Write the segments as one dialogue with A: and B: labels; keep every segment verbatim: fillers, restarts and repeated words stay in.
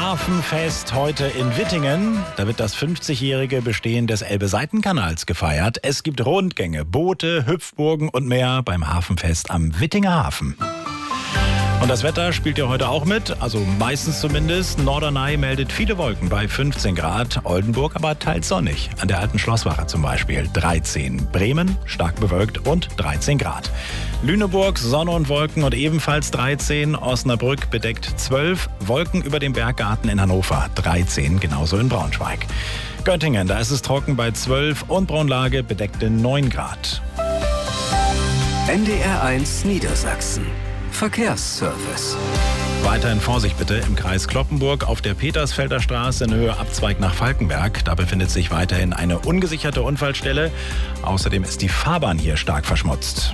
A: Hafenfest heute in Wittingen. Da wird das fünfzigjährige Bestehen des Elbe-Seitenkanals gefeiert. Es gibt Rundgänge, Boote, Hüpfburgen und mehr beim Hafenfest am Wittinger Hafen. Und das Wetter spielt ja heute auch mit, also meistens zumindest. Norderney meldet viele Wolken bei fünfzehn Grad, Oldenburg aber teils sonnig. An der alten Schlosswache zum Beispiel dreizehn, Bremen stark bewölkt und dreizehn Grad. Lüneburg Sonne und Wolken und ebenfalls dreizehn, Osnabrück bedeckt zwölf, Wolken über dem Berggarten in Hannover dreizehn, genauso in Braunschweig. Göttingen, da ist es trocken bei zwölf und Braunlage bedeckte neun Grad.
B: N D R eins Niedersachsen. Verkehrsservice.
A: Weiterhin Vorsicht bitte im Kreis Cloppenburg auf der Petersfelder Straße in Höhe Abzweig nach Falkenberg. Da befindet sich weiterhin eine ungesicherte Unfallstelle. Außerdem ist die Fahrbahn hier stark verschmutzt.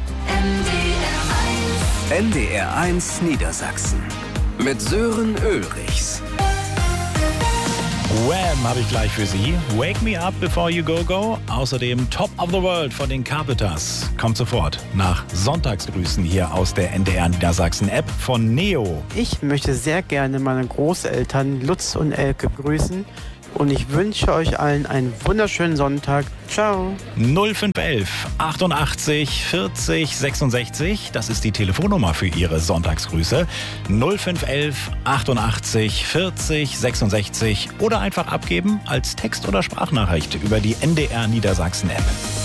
B: N D R eins Niedersachsen mit Sören Ulrichs.
A: Wham habe ich gleich für Sie. Wake Me Up Before You Go Go. Außerdem Top of the World von den Carpenters. Kommt sofort nach Sonntagsgrüßen hier aus der N D R Niedersachsen App von Neo.
C: Ich möchte sehr gerne meine Großeltern Lutz und Elke grüßen. Und ich wünsche euch allen einen wunderschönen Sonntag. Ciao.
A: null fünf eins eins achtundachtzig vierzig sechsundsechzig, das ist die Telefonnummer für Ihre Sonntagsgrüße. null fünf eins eins achtundachtzig vierzig sechsundsechzig oder einfach abgeben als Text- oder Sprachnachricht über die N D R Niedersachsen App.